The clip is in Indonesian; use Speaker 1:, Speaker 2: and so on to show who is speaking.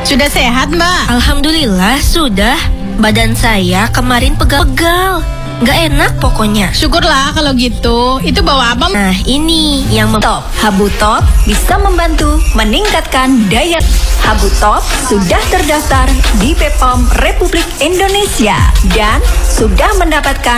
Speaker 1: Sudah sehat, Mbak?
Speaker 2: Alhamdulillah sudah. Badan saya kemarin pegal-pegal. Nggak enak pokoknya.
Speaker 1: Syukurlah kalau gitu. Itu bawa apa?
Speaker 2: Nah ini yang
Speaker 3: Top. Habu Top bisa membantu meningkatkan daya. Habu Top sudah terdaftar di BPOM Republik Indonesia dan sudah mendapatkan